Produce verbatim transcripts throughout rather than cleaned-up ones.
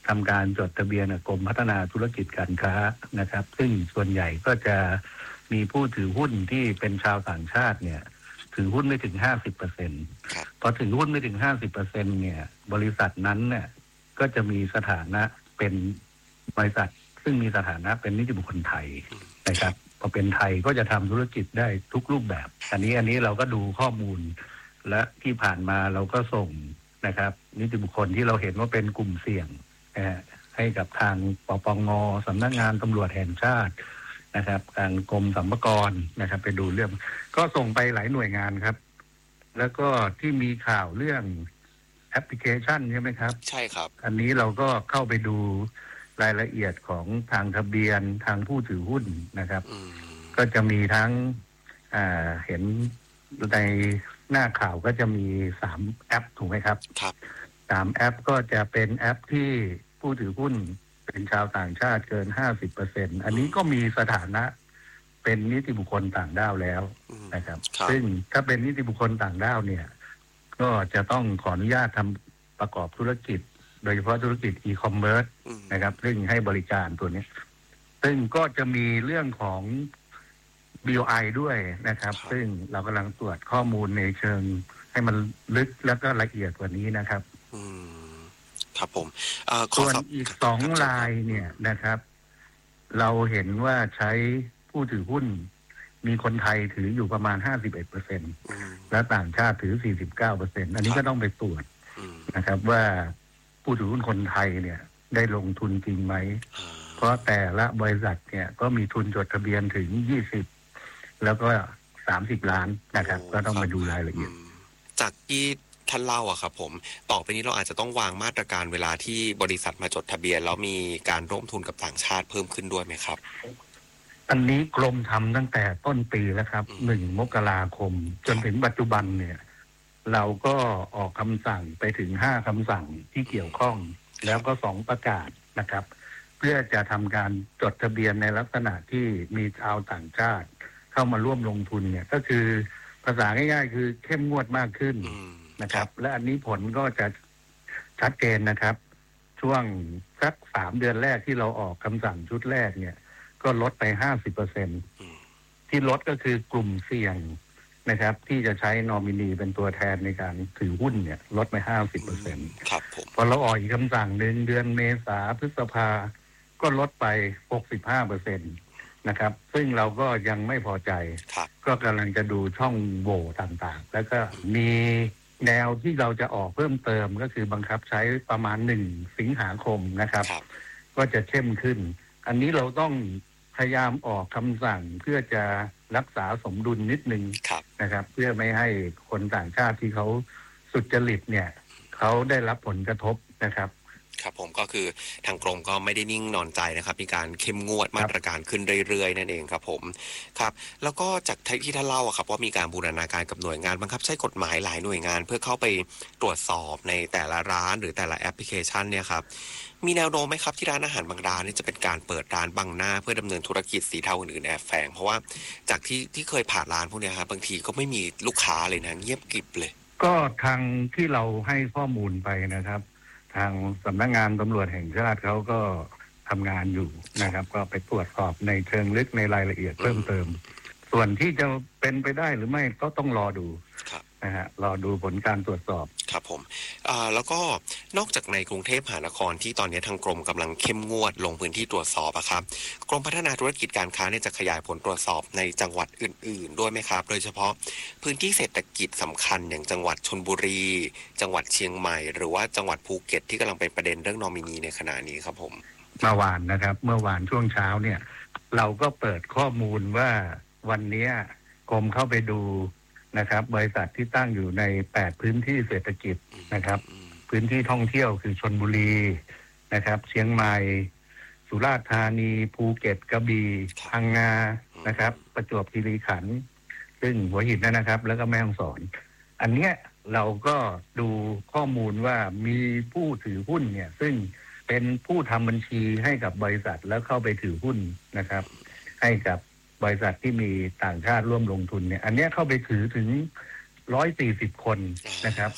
ทำการจดทะเบียนกับกรมพัฒนาธุรกิจการค้านะครับซึ่งส่วนใหญ่ก็จะมีผู้ถือหุ้นที่เป็นชาวต่างชาติเนี่ยถือหุ้นไม่ถึง ห้าสิบเปอร์เซ็นต์ พอถือหุ้นไม่ถึง ห้าสิบเปอร์เซ็นต์ เนี่ยบริษัทนั้นเนี่ยก็จะมีสถานะเป็นบริษัทซึ่งมีสถานะเป็นนิติบุคคลไทยนะครับพอเป็นไทยก็จะทำธุรกิจได้ทุกรูปแบบอันนี้อันนี้เราก็ดูข้อมูลและที่ผ่านมาเราก็ส่งนะครับนิติบุคคลที่เราเห็นว่าเป็นกลุ่มเสี่ยงให้กับทางปปง.สำนักงานตำรวจแห่งชาตินะครับทางกรมสรรพากรนะครับไปดูเรื่องก็ส่งไปหลายหน่วยงานครับแล้วก็ที่มีข่าวเรื่องแอปพลิเคชันใช่ไหมครับใช่ครับอันนี้เราก็เข้าไปดูรายละเอียดของทางทะเบียนทางผู้ถือหุ้นนะครับก็จะมีทั้งอ่าเห็นในหน้าข่าวก็จะมีสามแอปถูกไหมครับครับสามแอปก็จะเป็นแอปที่ผู้ถือหุ้นเป็นชาวต่างชาติเกิน ห้าสิบเปอร์เซ็นต์ อันนี้ก็มีสถานะเป็นนิติบุคคลต่างด้าวแล้วนะครับซึ่งถ้าเป็นนิติบุคคลต่างด้าวเนี่ยก็จะต้องขออนุญาตทำประกอบธุรกิจโดยเฉพาะธุรกิจอีคอมเมิร์ซนะครับซึ่งให้บริการตัวนี้ซึ่งก็จะมีเรื่องของ บี โอ ไอ ด้วยนะครับซึ่งเรากำลังตรวจข้อมูลในเชิงให้มันลึกแล้วก็ละเอียดกว่านี้นะครับอืมครับผมส่วนอีกสองรายเนี่ยนะครับเราเห็นว่าใช้ผู้ถือหุ้นมีคนไทยถืออยู่ประมาณ ห้าสิบเอ็ดเปอร์เซ็นต์ และต่างชาติถือ สี่สิบเก้าเปอร์เซ็นต์ อันนี้ก็ต้องไปตรวจนะครับว่าผู้ถือหุ้นคนไทยเนี่ยได้ลงทุนจริงไหมเพราะแต่ละบริษัทเนี่ยก็มีทุนจดทะเบียนถึงยี่สิบแล้วก็สามสิบล้านนะครับก็ต้องมาดูรายละเอียดจากที่ท่านเล่าอะครับผมต่อไปนี้เราอาจจะต้องวางมาตรการเวลาที่บริษัทมาจดทะเบียนแล้วมีการร่วมทุนกับต่างชาติเพิ่มขึ้นด้วยไหมครับอันนี้กรมทำตั้งแต่ต้นปีแล้วครับหนึ่งมกราคมจนถึงปัจจุบันเนี่ยเราก็ออกคำสั่งไปถึงห้าคำสั่งที่เกี่ยวข้องแล้วก็สองประกาศนะครับเพื่อจะทำการจดทะเบียนในลักษณะที่มีชาวต่างชาติเข้ามาร่วมลงทุนเนี่ยก็คือภาษาง่ายๆคือเข้มงวดมากขึ้นนะครับและอันนี้ผลก็จะชัดเจนนะครับช่วงสักสามเดือนแรกที่เราออกคำสั่งชุดแรกเนี่ยก็ลดไป ห้าสิบเปอร์เซ็นต์ ที่ลดก็คือกลุ่มเสี่ยงนะครับที่จะใช้นอมินีเป็นตัวแทนในการถือหุ้นเนี่ยลดไป ห้าสิบเปอร์เซ็นต์ครับผมพอเราออกอีกคำสั่งหนึ่งเดือนเมษาพฤษภาก็ลดไป หกสิบห้าเปอร์เซ็นต์ นะครับซึ่งเราก็ยังไม่พอใจก็กำลังจะดูช่องโหว่ต่างๆแล้วก็มีแนวที่เราจะออกเพิ่มเติมก็คือบังคับใช้ประมาณหนึ่งสิงหาคมนะครับก็จะเข้มขึ้นอันนี้เราต้องพยายามออกคำสั่งเพื่อจะรักษาสมดุลนิดนึงนะครับเพื่อไม่ให้คนต่างชาติที่เขาสุจริตเนี่ยเขาได้รับผลกระทบนะครับครับผมก็คือทางกรมก็ไม่ได้นิ่งนอนใจนะครับมีการเข้มงวดมาตรการขึ้นเรื่อยๆนั่นเองครับผมครับแล้วก็จากที่ท่านเล่าครับว่ามีการบูรณาการกับหน่วยงานบังคับใช้กฎหมายหลายหน่วยงานเพื่อเข้าไปตรวจสอบในแต่ละร้านหรือแต่ละแอปพลิเคชันเนี่ยครับมีแนวโน้มไหมครับที่ร้านอาหารบางร้านนี่จะเป็นการเปิดร้านบังหน้าเพื่อดำเนินธุรกิจสีเทาอื่นๆแอบแฝงเพราะว่าจากที่ที่เคยผ่านร้านพวกนี้ครับบางทีก็ไม่มีลูกค้าเลยนะเงียบกริบเลยก็ทางที่เราให้ข้อมูลไปนะครับทางสำนักงานตำรวจแห่งชาติเขาก็ทำงานอยู่นะครับก็ไปตรวจสอบในเชิงลึกในรายละเอียดเพิ่มเติมส่วนที่จะเป็นไปได้หรือไม่ก็ต้องรอดูนะฮะรอดูผลการตรวจสอบครับผมแล้วก็นอกจากในกรุงเทพมหานครที่ตอนนี้ทางกรมกำลังเข้มงวดลงพื้นที่ตรวจสอบอะครับกรมพัฒนาธุรกิจการค้าเนี่ยจะขยายผลตรวจสอบในจังหวัดอื่นๆด้วยไหมครับโดยเฉพาะพื้นที่เศรษฐกิจสำคัญอย่างจังหวัดชลบุรีจังหวัดเชียงใหม่หรือว่าจังหวัดภูเก็ตที่กำลังเป็นประเด็นเรื่องนอมินีในขณะนี้ครับผมเมื่อวานนะครับเมื่อวานช่วงเช้าเนี่ยเราก็เปิดข้อมูลว่าวันนี้กรมเข้าไปดูนะครับบริษัทที่ตั้งอยู่ในแปดพื้นที่เศรษฐกิจนะครับพื้นที่ท่องเที่ยวคือชลบุรีนะครับเชียงใหม่สุราษฎร์ธานีภูเก็ตกระบี่พังงานะครับประจวบคีรีขันธ์ซึ่งหัวหินนะครับแล้วก็แม่ฮ่องสอนอันเนี้ยเราก็ดูข้อมูลว่ามีผู้ถือหุ้นเนี่ยซึ่งเป็นผู้ทำบัญชีให้กับบริษัทแล้วเข้าไปถือหุ้นนะครับให้กับบริษัทที่มีต่างชาติร่วมลงทุนเนี่ยอันนี้เข้าไปถือถึงหนึ่งร้อยสี่สิบคนนะครับ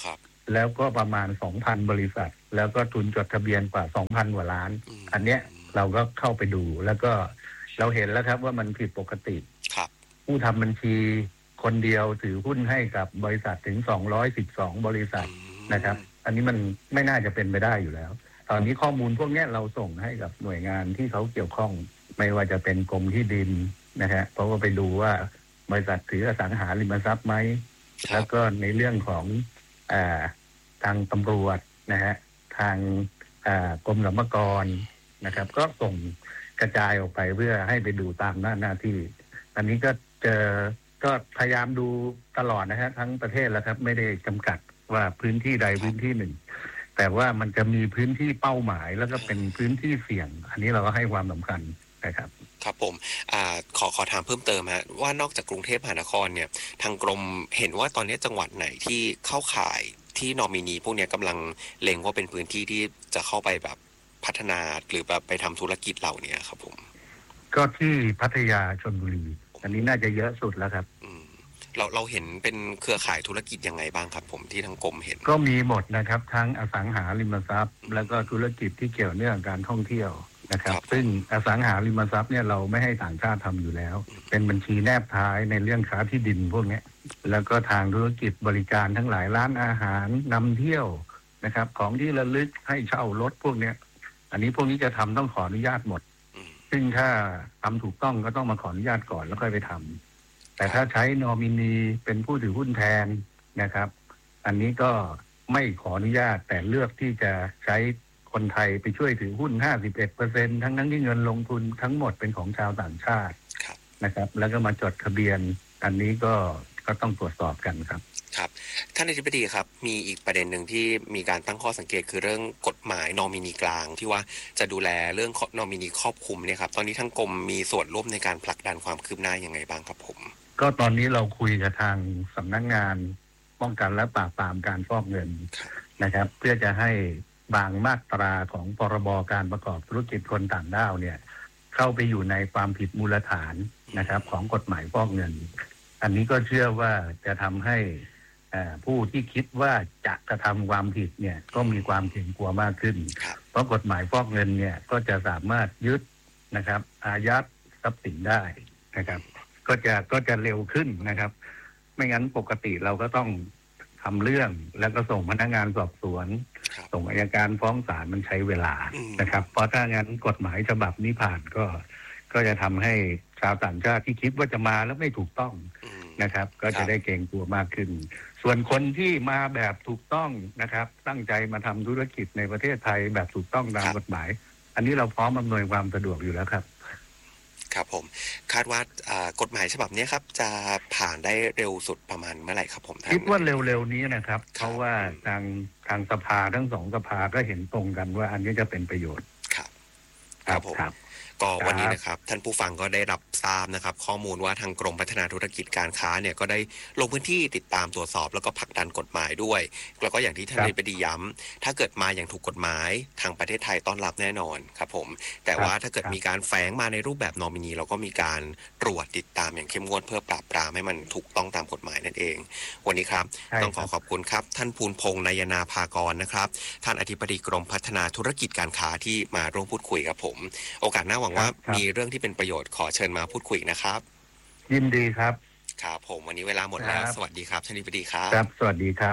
แล้วก็ประมาณ สองพัน บริษัทแล้วก็ทุนจดทะเบียนกว่า สองพัน กว่าล้านอันเนี้ยเราก็เข้าไปดูแล้วก็เราเห็นแล้วครับว่ามันผิดปกติครับผู้ทำบัญชีคนเดียวถือหุ้นให้กับบริษัทถึงสองร้อยสิบสองบริษัทนะครับอันนี้มันไม่น่าจะเป็นไปได้อยู่แล้วตอนนี้ข้อมูลพวกนี้เราส่งให้กับหน่วยงานที่เขาเกี่ยวข้องไม่ว่าจะเป็นกรมที่ดินนะฮะเพราะว่าไปดูว่าบริษัทถืออสังหาริมทรัพย์ไหมแล้วก็ในเรื่องของอ่าทางตำรวจนะฮะทางอ่ากรมสรรพากรนะครับก็ส่งกระจายออกไปเพื่อให้ไปดูตามหน้าหน้าที่อันนี้ก็เจอก็พยายามดูตลอดนะฮะทั้งประเทศแล้วครับไม่ได้จำกัดว่าพื้นที่ใดพื้นที่หนึ่งแต่ว่ามันจะมีพื้นที่เป้าหมายแล้วก็เป็นพื้นที่เสี่ยงอันนี้เราก็ให้ความสำคัญนะครับครับผมอ่าขอขอถามเพิ่มเติมฮะว่านอกจากกรุงเทพมหานครเนี่ยทางกรมเห็นว่าตอนนี้จังหวัดไหนที่เข้าข่ายที่นอมินีพวกนี้กำลังเล็งว่าเป็นพื้นที่ที่จะเข้าไปแบบพัฒนาหรือแบบไปทำธุรกิจเหล่านี้ครับผมก็ที่พัทยาชลบุรีอันนี้น่าจะเยอะสุดแล้วครับอืมเราเราเห็นเป็นเครือข่ายธุรกิจยังไงบ้างครับผมที่ทางกรมเห็นก็มีหมดนะครับทั้งอสังหาริมทรัพย์แล้วก็ธุรกิจที่เกี่ยวเนื่องการท่องเที่ยวนะครับซึ่งอสังหาริมทรัพย์เนี่ยเราไม่ให้ต่างชาติทำอยู่แล้วเป็นบัญชีแนบท้ายในเรื่องค้าที่ดินพวกนี้แล้วก็ทางธุรกิจบริการทั้งหลายร้านอาหารนำเที่ยวนะครับของที่ระลึกให้เช่ารถพวกนี้อันนี้พวกนี้จะทำต้องขออนุญาตหมดซึ่งถ้าทำถูกต้องก็ต้องมาขออนุญาตก่อนแล้วค่อยไปทำแต่ถ้าใช้นอมินีเป็นผู้ถือหุ้นแทนนะครับอันนี้ก็ไม่ขออนุญาตแต่เลือกที่จะใช้คนไทยไปช่วยถือหุ้น ห้าสิบเอ็ดเปอร์เซ็นต์ ทั้งนั้นที่เงินลงทุนทั้งหมดเป็นของชาวต่างชาตินะครับแล้วก็มาจดทะเบียนอันนี้ก็ก็ต้องตรวจสอบกันครับครับท่านอธิบดีครับมีอีกประเด็นหนึ่งที่มีการตั้งข้อสังเกตคือเรื่องกฎหมายนอมินีกลางที่ว่าจะดูแลเรื่องนอมินีครอบคลุมเนี่ยครับตอนนี้ทางกรมมีส่วนร่วมในการผลักดันความคืบหน้ายังไงบ้างครับผมก็ตอนนี้เราคุยกับทางสำนักงานป้องกันและปราบปรามการฟอกเงินนะครับเพื่อจะให้บางมาตราของพรบการประกอบธุรกิจคนต่างด้าวเนี่ยเข้าไปอยู่ในความผิดมูลฐานนะครับของกฎหมายฟอกเงินอันนี้ก็เชื่อว่าจะทำให้ผู้ที่คิดว่าจะกระทำความผิดเนี่ยก็มีความเกรงกลัวมากขึ้นเพราะกฎหมายฟอกเงินเนี่ยก็จะสามารถยึดนะครับอายัดทรัพย์สินได้นะครับก็จะก็จะเร็วขึ้นนะครับไม่งั้นปกติเราก็ต้องทำเรื่องแล้วก็ส่งพนักงานสอบสวนส่งอัยการฟ้องศาลมันใช้เวลานะครับเพราะถ้างั้นกฎหมายฉบับนี้ผ่านก็ก็จะทำให้ชาวต่างชาติที่คิดว่าจะมาแล้วไม่ถูกต้องนะครับก็จะได้เกรงกลัวมากขึ้นส่วนคนที่มาแบบถูกต้องนะครับตั้งใจมาทำธุรกิจในประเทศไทยแบบถูกต้องตามกฎหมายอันนี้เราพร้อมอำนวยความสะดวกอยู่แล้วครับครับผมคาดว่ากฎหมายฉบับนี้ครับจะผ่านได้เร็วสุดประมาณเมื่อไหร่ครับผมคิดว่าเร็วๆนี้นะครับเพราะว่าทางทางสภาทั้งสองสภาก็เห็นตรงกันว่าอันนี้จะเป็นประโยชน์ครับครับผมก็วันนี้นะครับท่านผู้ฟังก็ได้รับทราบนะครับข้อมูลว่าทางกรมพัฒนาธุรกิจการค้าเนี่ยก็ได้ลงพื้นที่ติดตามตรวจสอบแล้วก็ผลักดันกฎหมายด้วยแล้วก็อย่างที่ท่านได้ไปดีย้ำถ้าเกิดมาอย่างถูกกฎหมายทางประเทศไทยต้อนรับแน่นอนครับผมแต่ว่าถ้าเกิดมีการแฝงมาในรูปแบบนอมินีเราก็มีการตรวจติดตามอย่างเข้มงวดเพื่อปราบปรามให้มันถูกต้องตามกฎหมายนั่นเองวันนี้ครับต้องขอขอบคุณครับท่านภูลพงษ์นายนาภากรนะครับท่านอธิบดีกรมพัฒนาธุรกิจการค้าที่มาร่วมพูดคุยกับผมโอกาสหน้าหวังว่ามีเรื่องที่เป็นประโยชน์ขอเชิญมาพูดคุยนะครับยินดีครับครับผมวันนี้เวลาหมดแล้วสวัสดีครับท่านอธิบดีครับครับสวัสดีครับ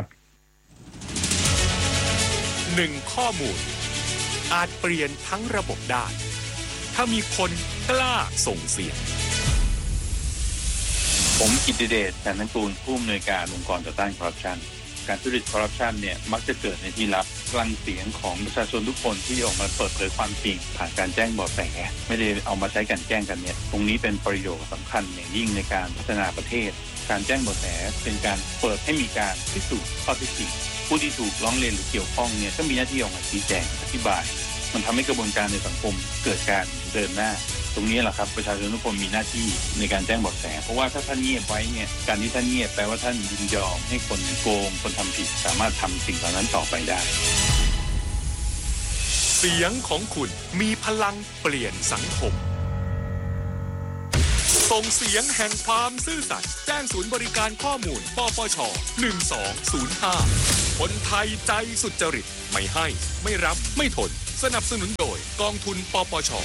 หนึ่งข้อมูลอาจเปลี่ยนทั้งระบบได้ถ้ามีคนกล้าส่งเสียงผมกิตติเดช แสนนันกูลผู้อำนวยการองค์กรต่อต้านคอร์รัปชันการทุจริตคอร์รัปชันเนี่ยมักจะเกิดในที่ลับกลั่นเสียงของประชาชนทุกคนที่ออกมาเปิดเผยความจริงผ่านการแจ้งเบาะแสไม่ได้เอามาใช้กันแกล้งกันเนี่ยตรงนี้เป็นประโยชน์สำคัญอย่างยิ่งในการพัฒนาประเทศการแจ้งเบาะแสเป็นการเปิดให้มีการพิสูจน์ข้อเท็จจริงผู้ที่ถูกร้องเรียนหรือเกี่ยวข้องเนี่ยก็มีหน้าที่ออกมาชี้แจงอธิบายมันทำให้กระบวนการในสังคมเกิดการเดินหน้าตรงนี้แหละครับประชาชนทุกคนมีหน้าที่ในการแจ้งเบาะแสเพราะว่าถ้าท่านเงียบไว้เนี่ยการที่ท่านเงียบแปลว่าท่านยินยอมให้คนโกงคนทำผิดสามารถทำสิ่งเหล่านั้นต่อไปได้เสียงของคุณมีพลังเปลี่ยนสังคมส่งเสียงแห่งความซื่อสัตย์แจ้งศูนย์บริการข้อมูลปปชหนึ่งสองศูนย์ห้าคนไทยใจสุจริตไม่ให้ไม่รับไม่ทนสนับสนุนโดยกองทุนปปช.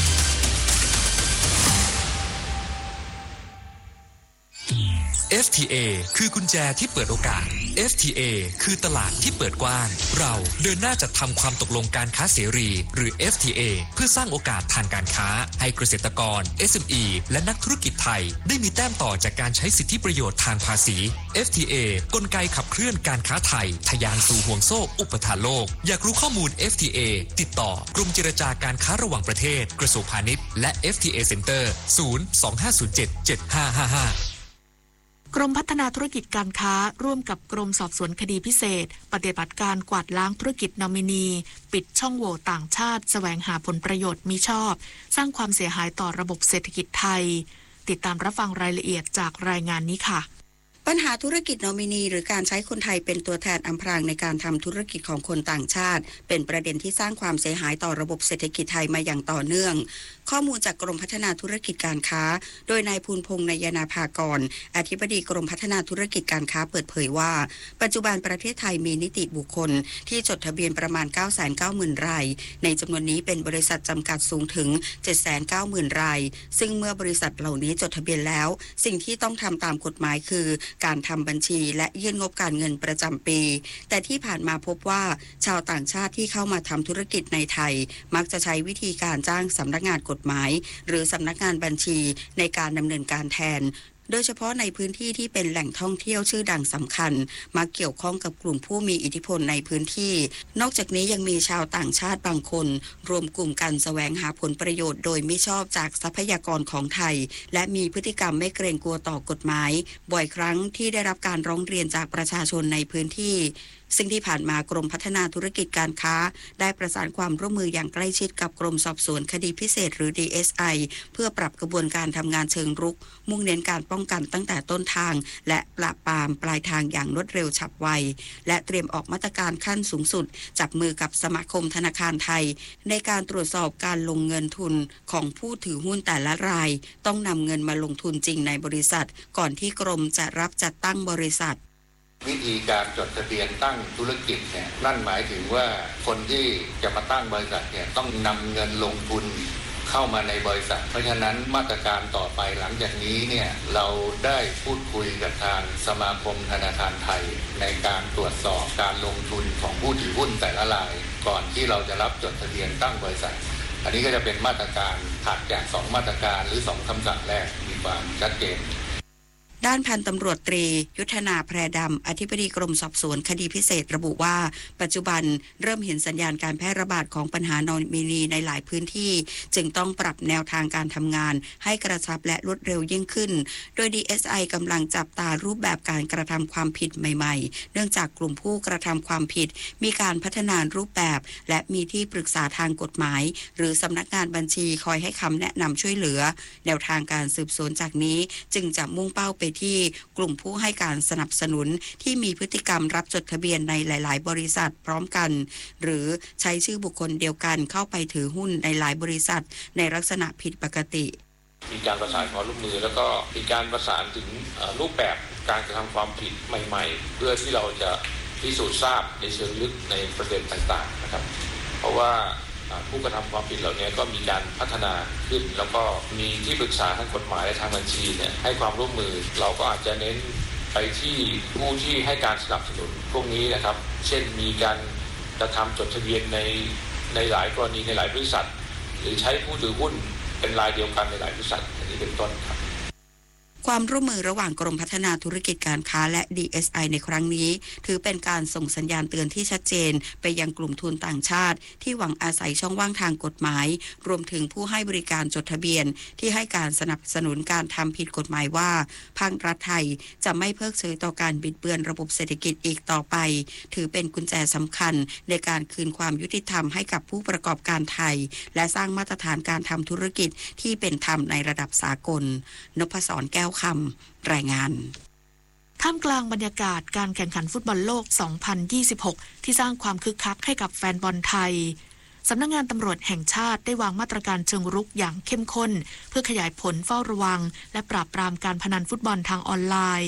เอฟ ที เอ คือกุญแจที่เปิดโอกาส เอฟ ที เอ คือตลาดที่เปิดกว้างเราเดินหน้าจัดทำความตกลงการค้าเสรีหรือ เอฟ ที เอ เพื่อสร้างโอกาสทางการค้าให้เกษตรกร เอส เอ็ม อี และนักธุรกิจไทยได้มีแต้มต่อจากการใช้สิทธิประโยชน์ทางภาษี เอฟ ที เอ กลไกขับเคลื่อนการค้าไทยทะยานสู่ห่วงโซ่อุปทานโลกอยากรู้ข้อมูล เอฟ ที เอ ติดต่อกรมเจรจาการค้าระหว่างประเทศกระทรวงพาณิชย์และ เอฟ ที เอ Center ศูนย์ สอง ห้า ศูนย์ เจ็ด เจ็ด ห้า ห้า ห้ากรมพัฒนาธุรกิจการค้าร่วมกับกรมสอบสวนคดีพิเศษปฏิบัติการกวาดล้างธุรกิจนอมินีปิดช่องโหว่ต่างชาติแสวงหาผลประโยชน์มิชอบสร้างความเสียหายต่อระบบเศรษฐกิจไทยติดตามรับฟังรายละเอียดจากรายงานนี้ค่ะปัญหาธุรกิจนอมินีหรือการใช้คนไทยเป็นตัวแทนอำพรางในการทำธุรกิจของคนต่างชาติเป็นประเด็นที่สร้างความเสียหายต่อระบบเศรษฐกิจไทยมาอย่างต่อเนื่องข้อมูลจากกรมพัฒนาธุรกิจการค้าโดยนายภูลพงษ์นายนาภากรอธิบดีกรมพัฒนาธุรกิจการค้าเปิดเผยว่าปัจจุบันประเทศไทยมีนิติบุคคลที่จดทะเบียนประมาณ เก้าแสนเก้าหมื่น รายในจำนวนนี้เป็นบริษัทจำกัดสูงถึง เจ็ดแสนเก้าหมื่น รายซึ่งเมื่อบริษัทเหล่านี้จดทะเบียนแล้วสิ่งที่ต้องทำตามกฎหมายคือการทำบัญชีและยื่นงบการเงินประจำปีแต่ที่ผ่านมาพบว่าชาวต่างชาติที่เข้ามาทำธุรกิจในไทยมักจะใช้วิธีการจ้างสำนักงานกฎหมายหรือสำนักงานบัญชีในการดำเนินการแทนโดยเฉพาะในพื้นที่ที่เป็นแหล่งท่องเที่ยวชื่อดังสำคัญมาเกี่ยวข้องกับกลุ่มผู้มีอิทธิพลในพื้นที่นอกจากนี้ยังมีชาวต่างชาติบางคนรวมกลุ่มกันแสวงหาผลประโยชน์โดยมิชอบจากทรัพยากรของไทยและมีพฤติกรรมไม่เกรงกลัวต่อกฎหมายบ่อยครั้งที่ได้รับการร้องเรียนจากประชาชนในพื้นที่ซึ่งที่ผ่านมากรมพัฒนาธุรกิจการค้าได้ประสานความร่วมมืออย่างใกล้ชิดกับกรมสอบสวนคดีพิเศษหรือ ดี เอส ไอ เพื่อปรับกระบวนการทำงานเชิงรุกมุ่งเน้นการป้องกันตั้งแต่ต้นทางและปราบปรามปลายทางอย่างรวดเร็วฉับไวและเตรียมออกมาตรการขั้นสูงสุดจับมือกับสมาคมธนาคารไทยในการตรวจสอบการลงเงินทุนของผู้ถือหุ้นแต่ละรายต้องนำเงินมาลงทุนจริงในบริษัทก่อนที่กรมจะรับจัดตั้งบริษัทวิธีการจดทะเบียนตั้งธุรกิจเนี่ยนั่นหมายถึงว่าคนที่จะมาตั้งบริษัทเนี่ยต้องนำเงินลงทุนเข้ามาในบริษัทเพราะฉะนั้นมาตรการต่อไปหลังจากนี้เนี่ยเราได้พูดคุยกับทางสมาคมธนาคารไทยในการตรวจสอบการลงทุนของผู้ถือหุ้นแต่ละรายก่อนที่เราจะรับจดทะเบียนตั้งบริษัทอันนี้ก็จะเป็นมาตรการถัดจากสองมาตรการหรือสองคำสั่งแรกมีความชัดเจนด้านพันตำรวจตรียุทธนาแพรดำอธิบดีกรมสอบสวนคดีพิเศษระบุว่าปัจจุบันเริ่มเห็นสัญญาณการแพร่ระบาดของปัญหานอมินีในหลายพื้นที่จึงต้องปรับแนวทางการทำงานให้กระชับและรวดเร็วยิ่งขึ้นโดย ดี เอส ไอ กำลังจับตารูปแบบการกระทำความผิดใหม่ๆเนื่องจากกลุ่มผู้กระทำความผิดมีการพัฒนารูปแบบและมีที่ปรึกษาทางกฎหมายหรือสำนักงานบัญชีคอยให้คำแนะนำช่วยเหลือแนวทางการสืบสวนจากนี้จึงจะมุ่งเป้าไปที่กลุ่มผู้ให้การสนับสนุนที่มีพฤติกรรมรับจดทะเบียนในหลายๆบริษัทพร้อมกันหรือใช้ชื่อบุคคลเดียวกันเข้าไปถือหุ้นในหลายบริษัทในลักษณะผิดปกติมีการประสานความร่วมมือแล้วก็มีการประสานถึงรูปแบบการกระทำความผิดใหม่ๆเพื่อที่เราจะพิสูจน์ทราบในเชิงลึกในประเด็นต่างๆนะครับเพราะว่าผู้กระทำความผิดเหล่านี้ก็มีการพัฒนาขึ้นแล้วก็มีที่ปรึกษาทางกฎหมายและทางบัญชีเนี่ยให้ความร่วมมือเราก็อาจจะเน้นไปที่ผู้ที่ให้การสนับสนุนพวกนี้นะครับเช่นมีการกระทำจดทะเบียนในในหลายกรณีในหลายบริษัทหรือใช้ผู้ถือหุ้นเป็นรายเดียวกันในหลายบริษัทอันนี้เป็นต้นครับความร่วมมือระหว่างกรมพัฒนาธุรกิจการค้าและ ดี เอส ไอ ในครั้งนี้ถือเป็นการส่งสัญญาณเตือนที่ชัดเจนไปยังกลุ่มทุนต่างชาติที่หวังอาศัยช่องว่างทางกฎหมายรวมถึงผู้ให้บริการจดทะเบียนที่ให้การสนับสนุนการทำผิดกฎหมายว่าภาครัฐไทยจะไม่เพิกเฉยต่อการบิดเบือนระบบเศรษฐกิจอีกต่อไปถือเป็นกุญแจสำคัญในการคืนความยุติธรรมให้กับผู้ประกอบการไทยและสร้างมาตรฐานการทำธุรกิจที่เป็นธรรมในระดับสากลนพศรแก้วคำรายงานท่ามกลางบรรยากาศการแข่งขันฟุตบอลโลก สองพันยี่สิบหก ที่สร้างความคึกคักให้กับแฟนบอลไทยสำนักงานตำรวจแห่งชาติได้วางมาตรการเชิงรุกอย่างเข้มข้นเพื่อขยายผลเฝ้าระวังและปราบปรามการพนันฟุตบอลทางออนไลน์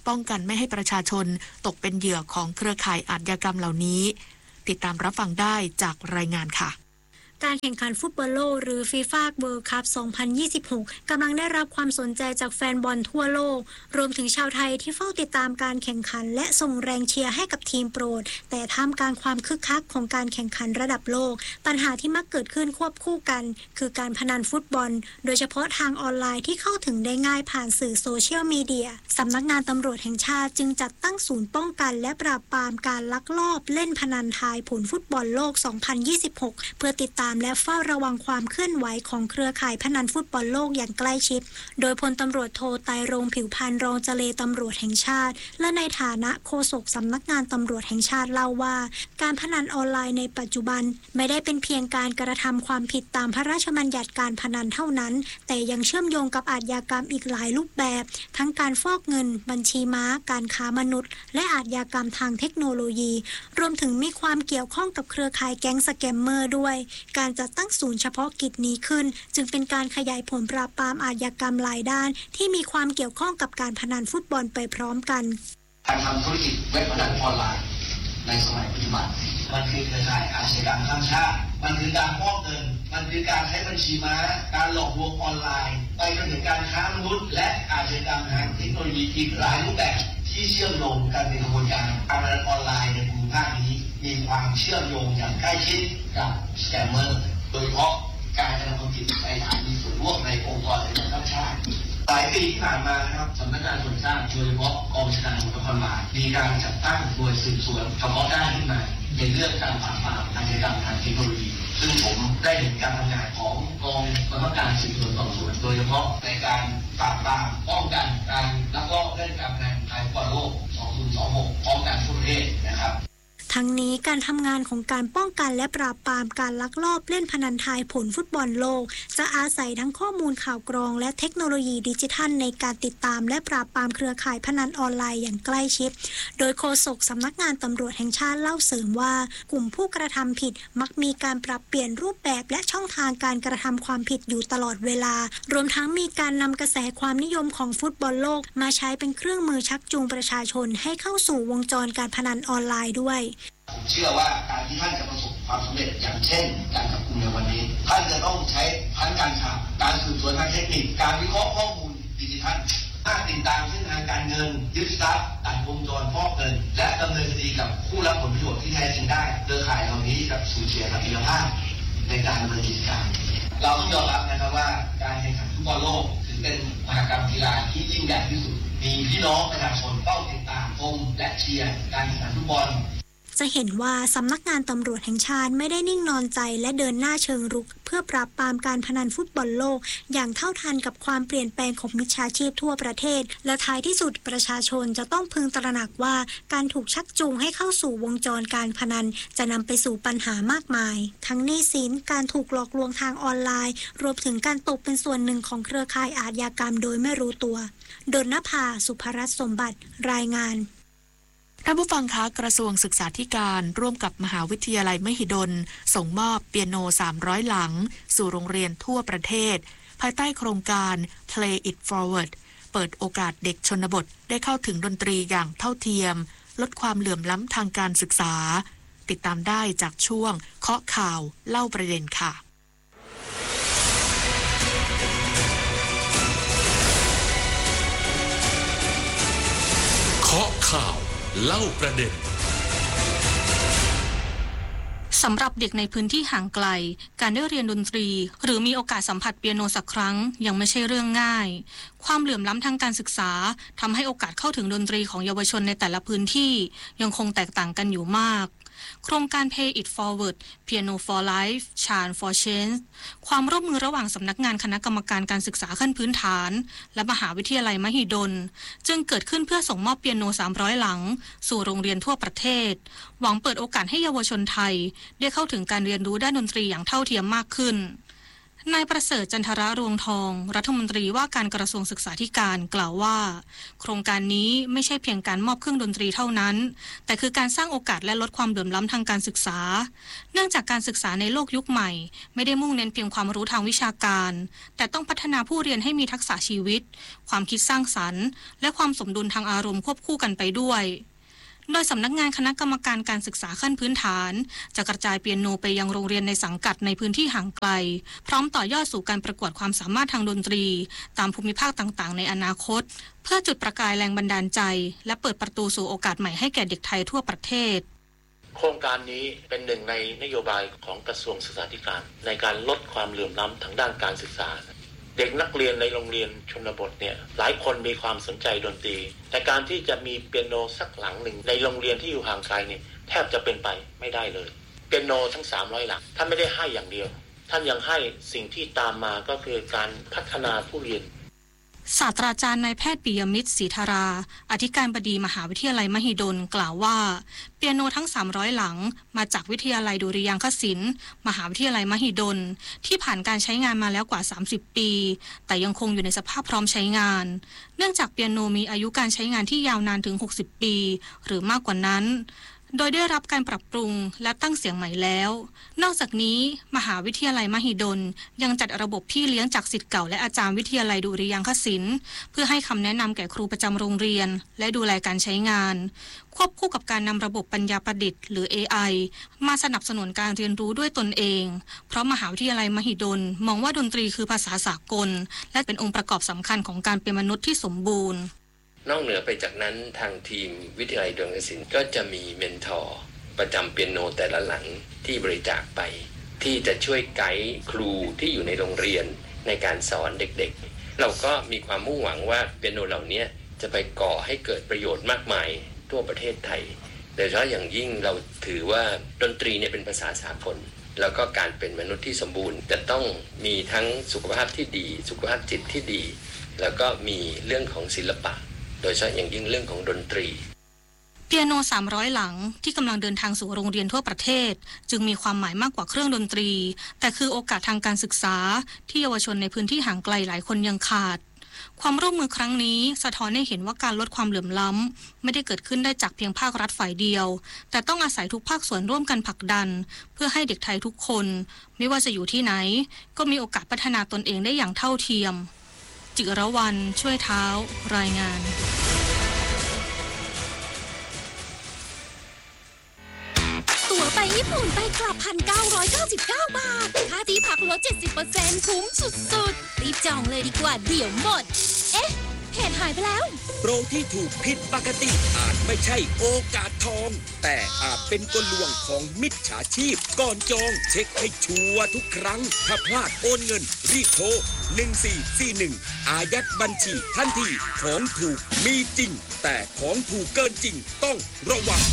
ป้องกันไม่ให้ประชาชนตกเป็นเหยื่อของเครือข่ายอาชญากรรมเหล่านี้ติดตามรับฟังได้จากรายงานค่ะการแข่งขันฟุตบอลโลกหรือฟีฟ่าเวิลด์คัพ สองพันยี่สิบหก กำลังได้รับความสนใจจากแฟนบอลทั่วโลกรวมถึงชาวไทยที่เฝ้าติดตามการแข่งขันและส่งแรงเชียร์ให้กับทีมโปรดแต่ท่ามกลางความคึกคักของการแข่งขันระดับโลกปัญหาที่มักเกิดขึ้นควบคู่กันคือการพนันฟุตบอลโดยเฉพาะทางออนไลน์ที่เข้าถึงได้ง่ายผ่านสื่อโซเชียลมีเดียสำนักงานตำรวจแห่งชาติจึงจัดตั้งศูนย์ป้องกันและปราบปรามการลักลอบเล่นพนันทายผลฟุตบอลโลก สองพันยี่สิบหก เพื่อติดตามและเฝ้าระวังความเคลื่อนไหวของเครือข่ายพนันฟุตบอลโลกอย่างใกล้ชิดโดยพลตำรวจโทไตรรงค์ผิวพรรณรองเจเลตำรวจแห่งชาติและในฐานะโฆษกสำนักงานตำรวจแห่งชาติเล่าว่าการพนันออนไลน์ในปัจจุบันไม่ได้เป็นเพียงการกระทำความผิดตามพระราชบัญญัติการพนันเท่านั้นแต่ยังเชื่อมโยงกับอาชญากรรมอีกหลายรูปแบบทั้งการฟอกเงินบัญชีม้าการค้ามนุษย์และอาชญากรรมทางเทคโนโลยีรวมถึงมีความเกี่ยวข้องกับเครือข่ายแก๊งสแกมเมอร์ด้วยการจัดตั้งศูนย์เฉพาะกิจนี้ขึ้นจึงเป็นการขยายผลปราบปรามอาชญากรรมหลายด้านที่มีความเกี่ยวข้องกับการพนันฟุตบอลไปพร้อมกันการทำธุรกิจเว็บพนันออนไลน์ในสมัยปัจจุบันมันคือเครือข่ายอาชญากรรมข้ามชาติมันคือการฟอกเงินมันคือการใช้บัญชีม้าการหลอกลวงออนไลน์ไปจนถึงการค้ามนุษย์และอาชญากรรมทางเทคโนโลยีอีกหลายรูปแบบที่เชื่อมโยงกันในกระบวนการการพนันออนไลน์ในภูมิภาคนี้มีความเชื่อมโยงอย่างใกล้ชิดกับสแกมเมอร์โดยเฉพาะการกระทำความผิดในฐานมีส่วนร่วมในองค์กรในระดับชาติหลายปีที่ผ่านมานะครับสำนักงานตำรวจแห่งชาติโดยเฉพาะกองบัญชาการตำรวจนครบาลมีการจัดตั้งหน่วยสืบสวนเฉพาะด้านขึ้นมาในเรื่องการปราบปรามอาชญากรรมทางเทคโนโลยีซึ่งผมได้เห็นการทำงานของกองบังคับการสืบสวนสอบสวนโดยเฉพาะในการปราบปรามป้องกันการลักลอบเล่นการพนันทายฟุตบอลโลก สองพันยี่สิบหก พร้อมกันทั่วประเทศนะครับทั้งนี้การทำงานของการป้องกันและปราบปรามการลักลอบเล่นพนันทายผลฟุตบอลโลกจะอาศัยทั้งข้อมูลข่าวกรองและเทคโนโลยีดิจิทัลในการติดตามและปราบปรามเครือข่ายพนันออนไลน์อย่างใกล้ชิดโดยโฆษกสำนักงานตำรวจแห่งชาติเล่าเสริมว่ากลุ่มผู้กระทำผิดมักมีการปรับเปลี่ยนรูปแบบและช่องทางการกระทำความผิดอยู่ตลอดเวลารวมทั้งมีการนำกระแสความนิยมของฟุตบอลโลกมาใช้เป็นเครื่องมือชักจูงประชาชนให้เข้าสู่วงจรการพนันออนไลน์ด้วยผมเชื่อว่าการที่ท่านจะประสบความสำเร็จอย่างเช่นการจับกุมในวันนี้ท่านจะต้องใช้ทั้งการข่าวการสืบสวนทางเทคนิคการวิเคราะห์ข้อมูลดิจิทัลถ้าติดตามเส้นทางการเงินยึดทรัพย์ตัดวงจรฟอกเงินและดำเนินคดีกับผู้รับผลประโยชน์ที่แท้จริงได้เครือข่ายเหล่านี้จะสูญเสียศักยภาพในการดำเนินกิจการเราต้องยอมรับนะครับว่าการแข่งขันฟุตบอลโลกถือเป็นมหกรรมกีฬาที่ยิ่งใหญ่ที่สุดมีพี่น้องประชาชนเฝ้าติดตามชมและเชียร์การแข่งขันฟุตบอลจะเห็นว่าสำนักงานตำรวจแห่งชาติไม่ได้นิ่งนอนใจและเดินหน้าเชิงรุกเพื่อปราบปรามการพนันฟุตบอลโลกอย่างเท่าทันกับความเปลี่ยนแปลงของมิจฉาชีพทั่วประเทศและท้ายที่สุดประชาชนจะต้องพึงตระหนักว่าการถูกชักจูงให้เข้าสู่วงจรการพนันจะนำไปสู่ปัญหามากมายทั้งหนี้สินการถูกหลอกลวงทางออนไลน์รวมถึงการตกเป็นส่วนหนึ่งของเครือข่ายอาชญากรรมโดยไม่รู้ตัวดลนภาสุภรัตน์สมบัติรายงานท่านผู้ฟังคะกระทรวงศึกษาธิการร่วมกับมหาวิทยาลัยมหิดลส่งมอบเปียโนสามร้อยหลังสู่โรงเรียนทั่วประเทศภายใต้โครงการ Play It Forward เปิดโอกาสเด็กชนบทได้เข้าถึงดนตรีอย่างเท่าเทียมลดความเหลื่อมล้ำทางการศึกษาติดตามได้จากช่วงเคาะข่าวเล่าประเด็นค่ะเคาะข่าวเล่าประเด็นสำหรับเด็กในพื้นที่ห่างไกลการได้เรียนดนตรีหรือมีโอกาสสัมผัสเปียโนสักครั้งยังไม่ใช่เรื่องง่ายความเหลื่อมล้ำทางการศึกษาทำให้โอกาสเข้าถึงดนตรีของเยาวชนในแต่ละพื้นที่ยังคงแตกต่างกันอยู่มากโครงการ Pay It Forward Piano for Life Chant for Change ความร่วมมือระหว่างสำนักงานคณะกรรมการการศึกษาขั้นพื้นฐานและมหาวิทยาลัยมหิดลจึงเกิดขึ้นเพื่อส่งมอบเปียโนสามร้อยหลังสู่โรงเรียนทั่วประเทศหวังเปิดโอกาสให้เยาวชนไทยได้เข้าถึงการเรียนรู้ด้านดนตรีอย่างเท่าเทียมมากขึ้นนายประเสริฐจันทระรวงทองรัฐมนตรีว่าการกระทรวงศึกษาธิการกล่าวว่าโครงการนี้ไม่ใช่เพียงการมอบเครื่องดนตรีเท่านั้นแต่คือการสร้างโอกาสและลดความเหลื่อมล้ำทางการศึกษาเนื่องจากการศึกษาในโลกยุคใหม่ไม่ได้มุ่งเน้นเพียงความรู้ทางวิชาการแต่ต้องพัฒนาผู้เรียนให้มีทักษะชีวิตความคิดสร้างสรรค์และความสมดุลทางอารมณ์ควบคู่กันไปด้วยโดยสำนักงานคณะกรรมการการศึกษาขั้นพื้นฐานจะกระจายเปียโนไปยังโรงเรียนในสังกัดในพื้นที่ห่างไกลพร้อมต่อยอดสู่การประกวดความสามารถทางดนตรีตามภูมิภาคต่างๆในอนาคตเพื่อจุดประกายแรงบันดาลใจและเปิดประตูสู่โอกาสใหม่ให้แก่เด็กไทยทั่วประเทศโครงการนี้เป็นหนึ่งในนโยบายของกระทรวงศึกษาธิการในการลดความเหลื่อมล้ำทางด้านการศึกษาเด็กนักเรียนในโรงเรียนชนบทเนี่ยหลายคนมีความสนใจดนตรีแต่การที่จะมีเปียโนสักหลังหนึ่งในโรงเรียนที่อยู่ห่างไกลเนี่ยแทบจะเป็นไปไม่ได้เลยเปียโนทั้งสามร้อยหลังท่านไม่ได้ให้อย่างเดียวท่านยังให้สิ่งที่ตามมาก็คือการพัฒนาผู้เรียนศาสตราจารย์นายแพทย์ปิยมิตรศรีธาราอธิการบดีมหาวิทยาลัยมหิดลกล่าวว่าเปียโนทั้งสามร้อยหลังมาจากวิทยาลัยดุริยางคศิลป์มหาวิทยาลัยมหิดลที่ผ่านการใช้งานมาแล้วกว่าสามสิบปีแต่ยังคงอยู่ในสภาพพร้อมใช้งานเนื่องจากเปียโนมีอายุการใช้งานที่ยาวนานถึงหกสิบปีหรือมากกว่านั้นโดยได้รับการปรับปรุงและตั้งเสียงใหม่แล้วนอกจากนี้มหาวิทยาลัยมหิดลยังจัดระบบพี่เลี้ยงจากศิษย์เก่าและอาจารย์วิทยาลัยดุริยางคศิลป์เพื่อให้คำแนะนำแก่ครูประจำโรงเรียนและดูแลการใช้งานควบคู่กับการนำระบบปัญญาประดิษฐ์หรือ เอ ไอ มาสนับสนุนการเรียนรู้ด้วยตนเองเพราะมหาวิทยาลัยมหิดลมองว่าดนตรีคือภาษาสากลและเป็นองค์ประกอบสำคัญของการเป็นมนุษย์ที่สมบูรณ์นอกเหนือไปจากนั้นทางทีมวิทยาลัยดุริยางคศิลป์ก็จะมีเมนทอร์ประจำเปียโนแต่ละหลังที่บริจาคไปที่จะช่วยไกด์ครูที่อยู่ในโรงเรียนในการสอนเด็กๆเราก็มีความมุ่งหวังว่าเปียโนเหล่านี้จะไปก่อให้เกิดประโยชน์มากมายทั่วประเทศไทยโดยเฉพาะอย่างยิ่งเราถือว่าดนตรีเนี่ยเป็นภาษาสากลแล้วก็การเป็นมนุษย์ที่สมบูรณ์จะต้องมีทั้งสุขภาพที่ดีสุขภาพจิตที่ดีแล้วก็มีเรื่องของศิลปะโดยเฉพาะอย่างยิ่งเรื่องของดนตรีเปียโนสามร้อยหลังที่กำลังเดินทางสู่โรงเรียนทั่วประเทศจึงมีความหมายมากกว่าเครื่องดนตรีแต่คือโอกาสทางการศึกษาที่เยาวชนในพื้นที่ห่างไกลหลายคนยังขาดความร่วมมือครั้งนี้สะท้อนให้เห็นว่าการลดความเหลื่อมล้ำไม่ได้เกิดขึ้นได้จากเพียงภาครัฐฝ่ายเดียวแต่ต้องอาศัยทุกภาคส่วนร่วมกันผลักดันเพื่อให้เด็กไทยทุกคนไม่ว่าจะอยู่ที่ไหนก็มีโอกาสพัฒนาตนเองได้อย่างเท่าเทียมจิรวรรณช่วยเท้ารายงานตั๋วไปญี่ปุ่นไปกลับ หนึ่งพันเก้าร้อยเก้าสิบเก้า บาทค่าที่พักลด เจ็ดสิบเปอร์เซ็นต์ คุ้มสุดๆรีบจองเลยดีกว่าเดี๋ยวหมดเอ๊ะเพจหายไปแล้วโปรที่ถูกผิดปกติอาจไม่ใช่โอกาสทองแต่อาจเป็นกลลวงของมิจฉาชีพก่อนจองเช็คให้ชัวร์ทุกครั้งถ้าพลาดโอนเงินรีบโทรหนึ่งสี่สี่หนึ่งอายัดบัญชีทันทีของถูกมีจริงแต่ของถูกเกินจริงต้องระวัง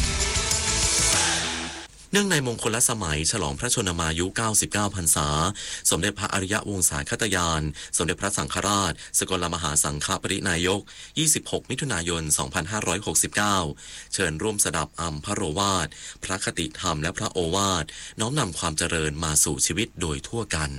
เนื่องในมงคลสมัยฉลองพระชนมายุเก้าสิบเก้าพรรษาสมเด็จพระอริยวงศาคตยานสมเด็จพระสังฆราชสกลมหาสังฆปรินายกยี่สิบหกมิถุนายนสองพันห้าร้อยหกสิบเก้าเชิญร่วมสดับอัมพระโรวาทพระคติธรรมและพระโอวาทน้อมนำความเจริญมาสู่ชีวิตโดยทั่วกัน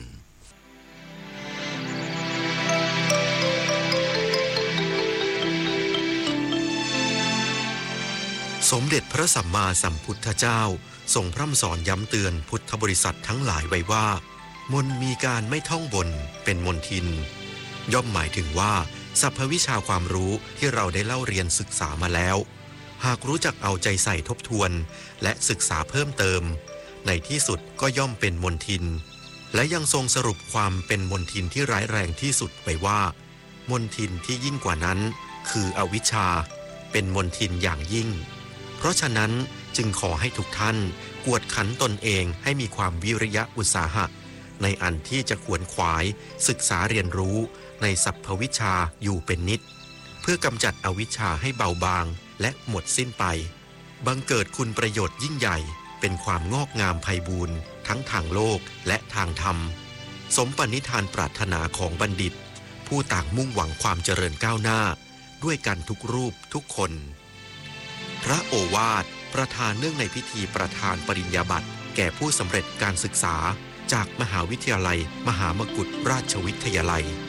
สมเด็จพระสัมมาสัมพุทธเจ้าทรงพร่ำสอนย้ำเตือนพุทธบริษัททั้งหลายไว้ว่ามนมีการไม่ท่องบนเป็นมนทินย่อมหมายถึงว่าสรรพวิชาความรู้ที่เราได้เล่าเรียนศึกษามาแล้วหากรู้จักเอาใจใส่ทบทวนและศึกษาเพิ่มเติมในที่สุดก็ย่อมเป็นมนทินและยังทรงสรุปความเป็นมนทินที่ร้ายแรงที่สุดไว้ว่ามนทินที่ยิ่งกว่านั้นคืออวิชชาเป็นมนทินอย่างยิ่งเพราะฉะนั้นจึงขอให้ทุกท่านกวดขันตนเองให้มีความวิริยะอุตสาหะในอันที่จะขวนขวายศึกษาเรียนรู้ในสรรพวิชาอยู่เป็นนิดเพื่อกำจัดอวิชชาให้เบาบางและหมดสิ้นไปบังเกิดคุณประโยชน์ยิ่งใหญ่เป็นความงอกงามไพบูลย์ทั้งทางโลกและทางธรรมสมปณิธานปรารถนาของบัณฑิตผู้ต่างมุ่งหวังความเจริญก้าวหน้าด้วยกันทุกรูปทุกคนพระโอวาทประธานเนื่องในพิธีประธานปริญญาบัตรแก่ผู้สำเร็จการศึกษาจากมหาวิทยาลัยมหามกุฏราชวิทยาลัย